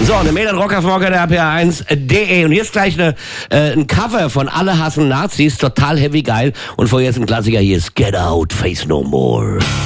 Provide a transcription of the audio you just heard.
So, eine Mail an Rockerfrocker der RPR1.de. Und hier ist gleich ein Cover von Alle hassen Nazis, total heavy geil. Und vorher ist ein Klassiker, hier ist Get Out, Face No More.